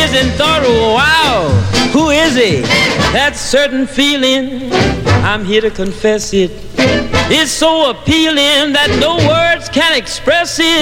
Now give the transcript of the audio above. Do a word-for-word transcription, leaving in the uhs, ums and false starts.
is and thought, wow, who is he? That certain feeling, I'm here to confess it, is so appealing that no words can express it.